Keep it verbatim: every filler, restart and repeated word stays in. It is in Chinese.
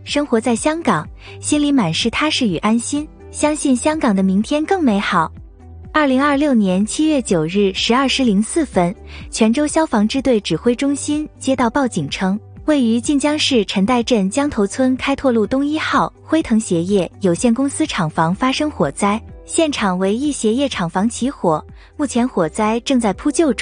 生活在香港，心里满是踏实与安心，相信香港的明天更美好。二零二六年七月九日十二时零四分，泉州消防支队指挥中心接到报警称，位于晋江市陈岱镇江头村开拓路东一号辉腾鞋业有限公司厂房发生火灾，现场为一鞋业厂房起火，目前火灾正在扑救中。